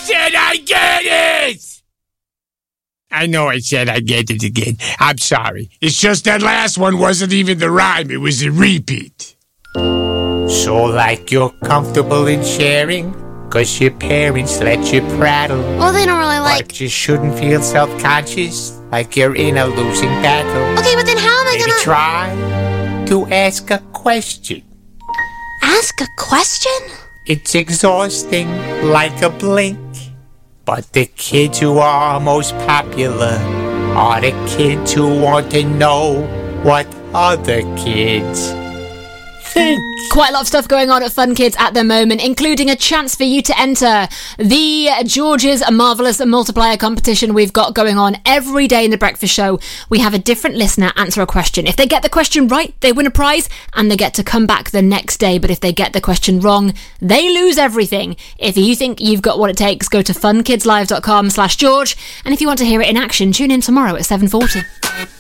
said I get it! I know I said I get it again. I'm sorry. It's just that last one wasn't even the rhyme. It was a repeat. So like you're comfortable in sharing, 'cause your parents let you prattle. Well, they don't really like... But you shouldn't feel self-conscious, like you're in a losing battle. Okay, but then how am I Maybe gonna... try to ask a question. Ask a question? It's exhausting, like a blink. But the kids who are most popular are the kids who want to know what other kids think. Quite a lot of stuff going on at Fun Kids at the moment, including a chance for you to enter the George's Marvellous Multiplier competition we've got going on every day in the breakfast show. We have a different listener answer a question. If they get the question right, they win a prize and they get to come back the next day. But if they get the question wrong, they lose everything. If you think you've got what it takes, go to funkidslive.com/George. And if you want to hear it in action, tune in tomorrow at 7:40.